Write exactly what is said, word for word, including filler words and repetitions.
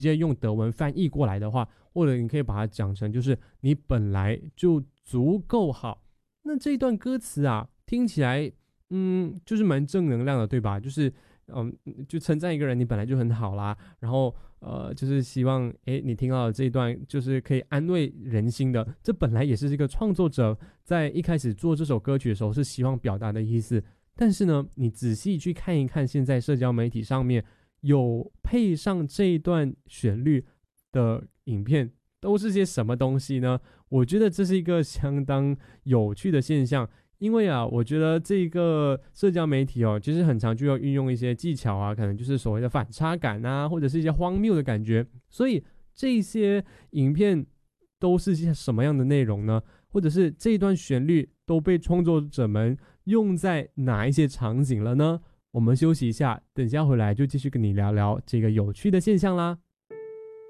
接用德文翻译过来的话，或者你可以把它讲成就是你本来就足够好。那这一段歌词啊，听起来嗯就是蛮正能量的，对吧？就是嗯就称赞一个人你本来就很好啦，然后呃就是希望诶你听到的这一段就是可以安慰人心的，这本来也是这个创作者在一开始做这首歌曲的时候是希望表达的意思。但是呢，你仔细去看一看现在社交媒体上面有配上这一段旋律的影片都是些什么东西呢？我觉得这是一个相当有趣的现象。因为啊，我觉得这个社交媒体哦，其实很常就要运用一些技巧啊，可能就是所谓的反差感啊，或者是一些荒谬的感觉。所以这些影片都是些什么样的内容呢？或者是这一段旋律都被创作者们用在哪一些场景了呢？我们休息一下，等下回来就继续跟你聊聊这个有趣的现象啦。